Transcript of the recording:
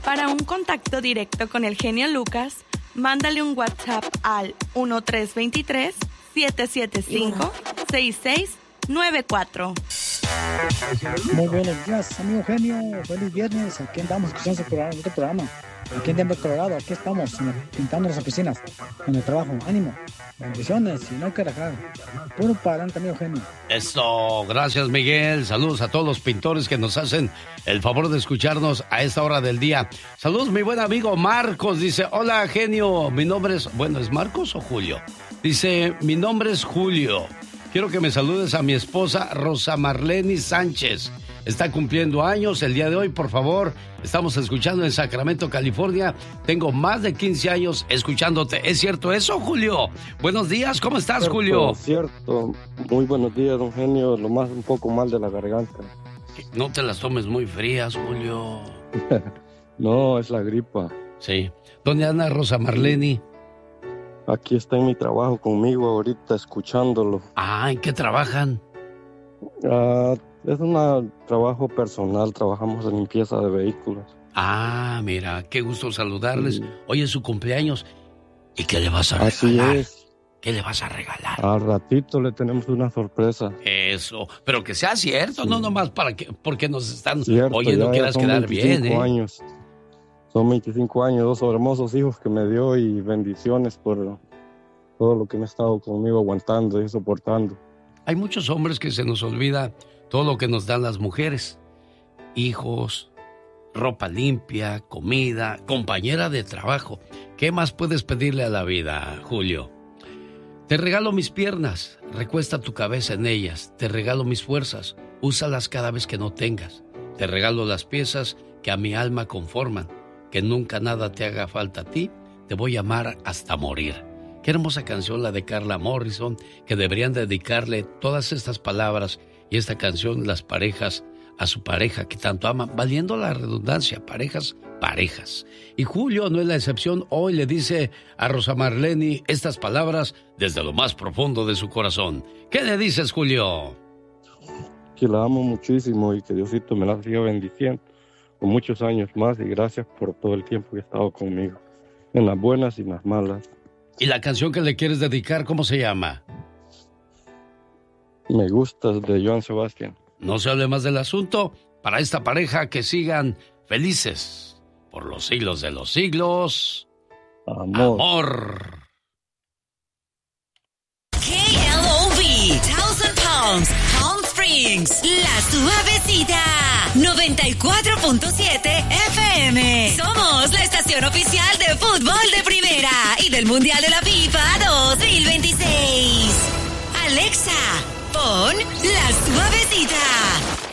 Para un contacto directo con el genio Lucas, mándale un WhatsApp al 1323-775-6694. Muy buenos días, amigo genio. Feliz viernes. Aquí andamos escuchando otro programa. Aquí en Denver, Colorado. Aquí estamos pintando las oficinas. En el trabajo. Ánimo. Bendiciones. Y no hay que dejar. Puro para adelante, amigo genio. Eso. Gracias, Miguel. Saludos a todos los pintores que nos hacen el favor de escucharnos a esta hora del día. Saludos, mi buen amigo Marcos. Dice, hola, genio. Mi nombre es... Bueno, ¿es Marcos o Julio? Dice, mi nombre es Julio. Quiero que me saludes a mi esposa Rosa Marleni Sánchez. Está cumpliendo años el día de hoy, por favor. Estamos escuchando en Sacramento, California. Tengo más de 15 años escuchándote. ¿Es cierto eso, Julio? Buenos días, ¿cómo estás, cierto, Julio? Cierto. Muy buenos días, don genio. Un poco mal de la garganta. No te las tomes muy frías, Julio. No, es la gripa. Sí. ¿Dónde anda Rosa Marleni? Aquí está en mi trabajo conmigo ahorita, escuchándolo. Ah, ¿en qué trabajan? Es un trabajo personal, trabajamos en limpieza de vehículos. Ah, mira, qué gusto saludarles. Sí. Hoy es su cumpleaños. ¿Y qué le vas a regalar? Así es. ¿Qué le vas a regalar? Al ratito le tenemos una sorpresa. Eso, pero que sea cierto, sí. No nomás porque nos están cierto, oyendo, quieras quedar bien, ¿eh? Años. Son 25 años, 2 hermosos hijos que me dio y bendiciones por todo lo que me ha estado conmigo aguantando y soportando. Hay muchos hombres que se nos olvida todo lo que nos dan las mujeres. Hijos, ropa limpia, comida, compañera de trabajo. ¿Qué más puedes pedirle a la vida, Julio? Te regalo mis piernas, recuesta tu cabeza en ellas. Te regalo mis fuerzas, úsalas cada vez que no tengas. Te regalo las piezas que a mi alma conforman. Que nunca nada te haga falta a ti, te voy a amar hasta morir. Qué hermosa canción la de Carla Morrison, que deberían dedicarle todas estas palabras y esta canción las parejas a su pareja que tanto aman, valiendo la redundancia, parejas. Y Julio no es la excepción, hoy le dice a Rosa Marleni estas palabras desde lo más profundo de su corazón. ¿Qué le dices, Julio? Que la amo muchísimo y que Diosito me la siga bendiciendo por muchos años más y gracias por todo el tiempo que ha estado conmigo, en las buenas y en las malas. ¿Y la canción que le quieres dedicar, cómo se llama? Me gustas, de Joan Sebastián. No se hable más del asunto. Para esta pareja, que sigan felices por los siglos de los siglos. Amor. KLOV, Thousand Palms, Palm Springs, La Suavecita, 94.7 FM. Somos la estación oficial de fútbol de primera y del Mundial de la FIFA 2026. Alexa, pon La Suavecita.